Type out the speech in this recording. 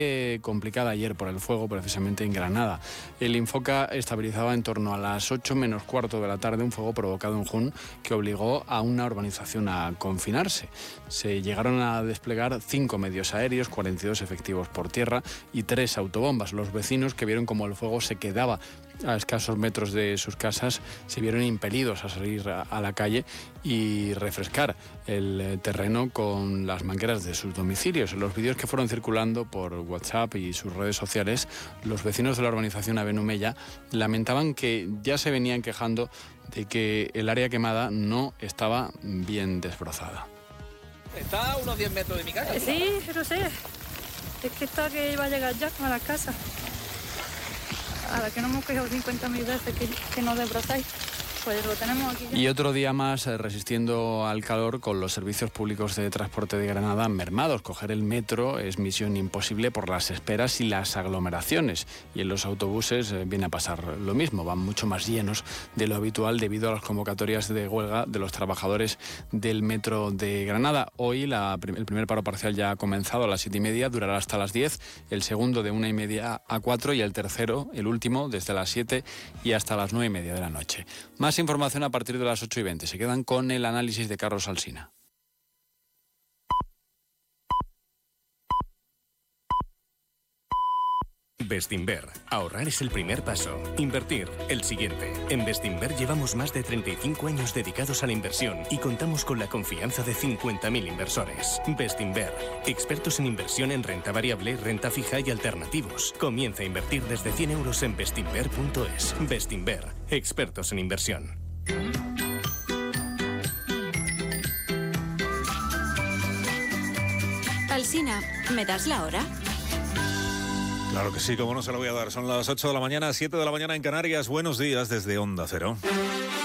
complicada ayer por el fuego, precisamente en Granada. El Infoca estabilizaba en torno a las 8 menos cuarto de la tarde un fuego provocado en Jun que obligó a una urbanización a confinarse. Se llegaron a desplegar 5 medios aéreos, 42 efectivos por tierra y 3 autobombas. Los vecinos, que vieron cómo el fuego se quedaba a escasos metros de sus casas, se vieron impelidos a salir a la calle y refrescar el terreno con las mangueras de sus domicilios. En los vídeos que fueron circulando por WhatsApp y sus redes sociales, los vecinos de la urbanización Avenumella lamentaban que ya se venían quejando de que el área quemada no estaba bien desbrozada. Está a unos 10 metros de mi casa. Sí, lo sé. Es que está que iba a llegar ya a la casa. A la que no hemos quejado 50.000 veces que no desbrozáis, pues lo tenemos aquí ya. Y otro día más resistiendo al calor, con los servicios públicos de transporte de Granada mermados. Coger el metro es misión imposible por las esperas y las aglomeraciones. Y en los autobuses viene a pasar lo mismo. Van mucho más llenos de lo habitual debido a las convocatorias de huelga de los trabajadores del metro de Granada. Hoy el primer paro parcial ya ha comenzado a las 7:30, durará hasta las 10. El segundo de 1:30 a 4 y el tercero, el último, desde las 7 y hasta las 9:30 de la noche. Más información a partir de las 8:20. Se quedan con el análisis de Carlos Alsina. Bestinver. Ahorrar es el primer paso. Invertir, el siguiente. En Bestinver llevamos más de 35 años dedicados a la inversión y contamos con la confianza de 50.000 inversores. Bestinver. Expertos en inversión en renta variable, renta fija y alternativos. Comienza a invertir desde 100 euros en bestinver.es. Bestinver. Expertos en inversión. Alsina, ¿me das la hora? Claro que sí, como no se lo voy a dar. Son las 8 de la mañana, 7 de la mañana en Canarias. Buenos días desde Onda Cero.